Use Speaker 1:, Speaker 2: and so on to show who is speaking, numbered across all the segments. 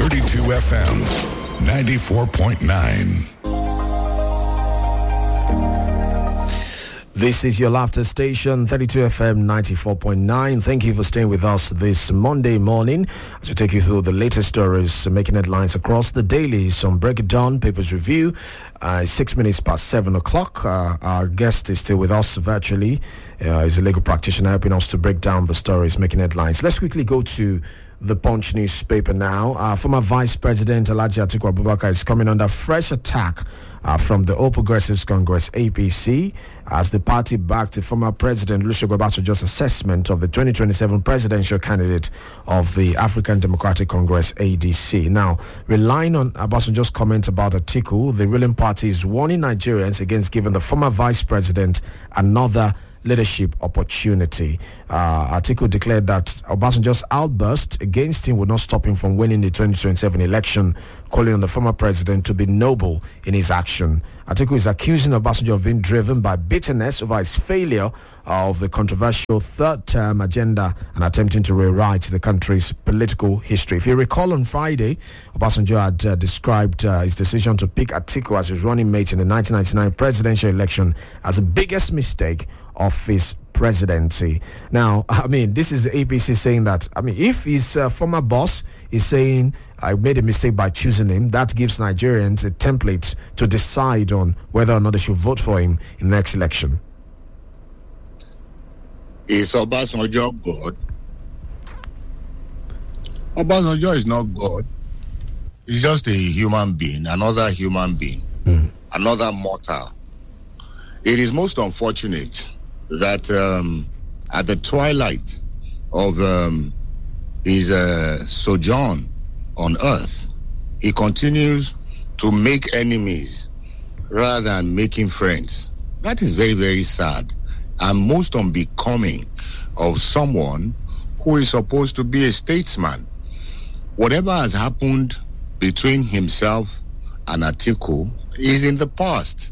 Speaker 1: 32 FM, 94.9.
Speaker 2: This is your laughter station, 32 FM 94.9. Thank you for staying with us this Monday morning as we take you through the latest stories making headlines across the dailies on Break It Down Papers Review. 6 minutes past 7 o'clock. Our guest is still with us virtually. He's a legal practitioner helping us to break down the stories making headlines. Let's quickly go to the Punch newspaper now. Former Vice President Alhaji Atiku Abubakar is coming under fresh attack from the All Progressives Congress (APC) as the party backed the former President Olusegun Obasanjo's assessment of the 2027 presidential candidate of the African Democratic Congress (ADC). Now, relying on Obasanjo's comment about Atiku, the ruling party is warning Nigerians against giving the former Vice President another leadership opportunity. Atiku declared that Obasanjo's outburst against him would not stop him from winning the 2027 election, calling on the former president to be noble in his action. Atiku is accusing Obasanjo of being driven by bitterness over his failure of the controversial third-term agenda and attempting to rewrite the country's political history. If you recall, on Friday, Obasanjo had described his decision to pick Atiku as his running mate in the 1999 presidential election as the biggest mistake of his presidency. Now, I mean, this is the APC saying that, I mean, if his former boss is saying, I made a mistake by choosing him, that gives Nigerians a template to decide on whether or not they should vote for him in the next election.
Speaker 3: Is Obasanjo God? Obasanjo is not God. He's just a human being, another human being, another mortal. It is most unfortunate that at the twilight of his sojourn on earth, he continues to make enemies rather than making friends. That is very, very sad and most unbecoming of someone who is supposed to be a statesman. Whatever has happened between himself and Atiku is in the past.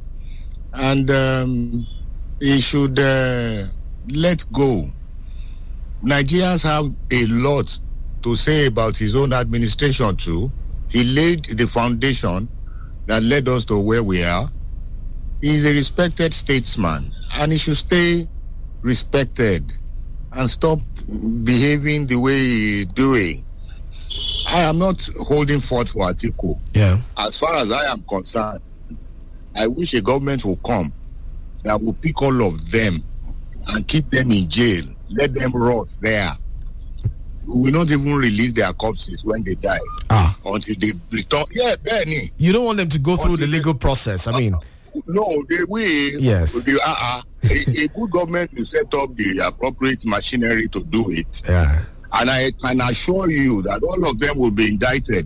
Speaker 3: And he should let go. Nigerians have a lot to say about his own administration too. He laid the foundation that led us to where we are. He is a respected statesman, and he should stay respected and stop behaving the way he is doing. I am not holding forth for Atiku.
Speaker 2: Yeah.
Speaker 3: As far as I am concerned, I wish a government will come that will pick all of them and keep them in jail. Let them rot there. We will not even release their corpses when they die until they return. Yeah, Benny.
Speaker 2: You don't want them to go through the legal process. I mean,
Speaker 3: no, they will.
Speaker 2: Yes.
Speaker 3: A good government will set up the appropriate machinery to do it.
Speaker 2: Yeah.
Speaker 3: And I can assure you that all of them will be indicted.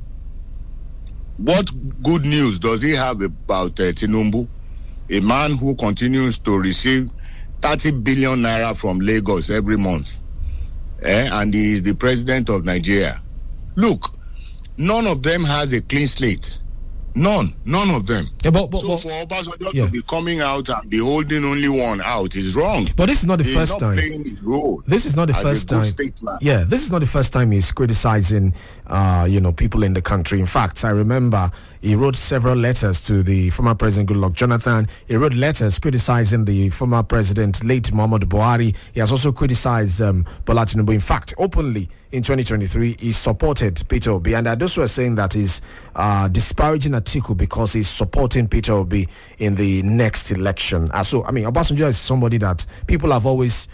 Speaker 3: What good news does he have about Tinubu? A man who continues to receive 30 billion naira from Lagos every month. And he is the president of Nigeria. Look, none of them has a clean slate. None of them.
Speaker 2: Yeah,
Speaker 3: so for Obasanjo to be coming out and be holding only one out is wrong.
Speaker 2: But this is not the first time.
Speaker 3: Playing his role.
Speaker 2: This is not the first time. Yeah, this is not the first time he's criticizing, people in the country. In fact, I remember he wrote several letters to the former President Goodluck Jonathan. He wrote letters criticizing the former President, late Muhammadu Buhari. He has also criticized Bola Tinubu. In fact, openly in 2023, he supported Peter Obi. And those who are saying that he's disparaging Atiku because he's supporting Peter Obi in the next election. So, I mean, Obasanjo is somebody that people have always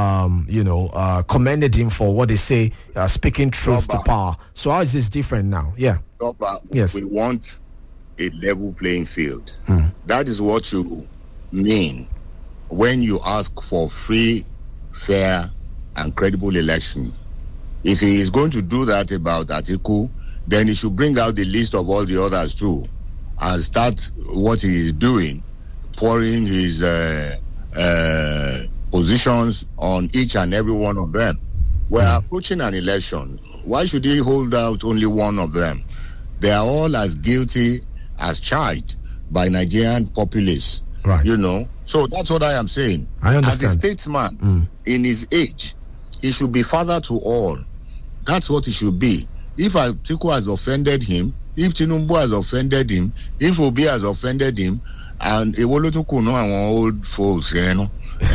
Speaker 2: commended him for what they say, speaking truth to power. So how is this different now? Yeah. Yes.
Speaker 3: We want a level playing field. That is what you mean when you ask for free, fair, and credible election. If he is going to do that about Atiku, then he should bring out the list of all the others too and start what he is doing, pouring his positions on each and every one of them. We're approaching an election. Why should he hold out only one of them? They are all as guilty as charged by Nigerian populace.
Speaker 2: Right.
Speaker 3: So that's what I am saying.
Speaker 2: I understand.
Speaker 3: As a statesman in his age, he should be father to all. That's what he should be. if Atiku has offended him, if Tinubu has offended him, if Obi has offended him, and Ewolotuku no our old folks, you know,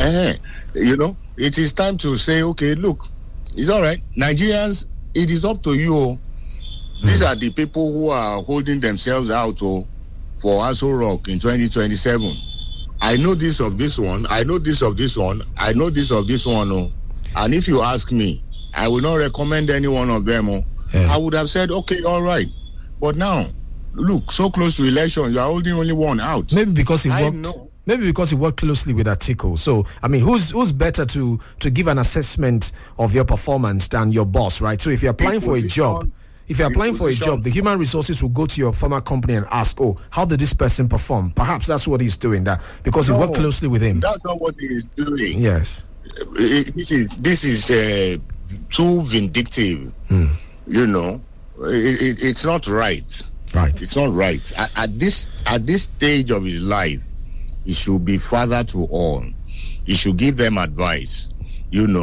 Speaker 3: it is time to say, okay, look, it's all right. Nigerians, it is up to you. These are the people who are holding themselves out for Aso Rock in 2027. I know this of this one. I know this of this one. I know this of this one. Oh. And if you ask me, I will not recommend any one of them. Oh. I would have said, okay, all right. But now, look, so close to election, you are holding only one out.
Speaker 2: Maybe because he worked closely with Atiku. So, I mean, who's better to give an assessment of your performance than your boss, right? So if you're applying for a job, the human resources will go to your former company and ask, oh, how did this person perform? Perhaps that's what he's doing, that because you work closely with him.
Speaker 3: That's not what he is doing.
Speaker 2: Yes.
Speaker 3: This is too vindictive. You know, it's not right.
Speaker 2: Right.
Speaker 3: It's not right. At this stage of his life, he should be father to all. He should give them advice. You know.